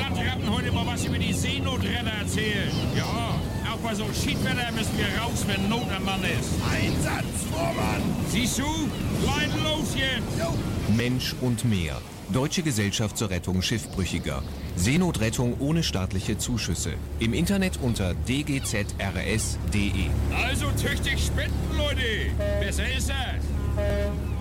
Landratten heute mal was über die Seenotretter erzählen. Ja, auch bei so Schiedwetter müssen wir raus, wenn Not am Mann ist. Einsatz, Vormann! Siehst du? Leiden los jetzt! Jo. Mensch und Meer. Deutsche Gesellschaft zur Rettung Schiffbrüchiger. Seenotrettung ohne staatliche Zuschüsse. Im Internet unter dgzrs.de. Also tüchtig spenden, Leute. Besser ist das.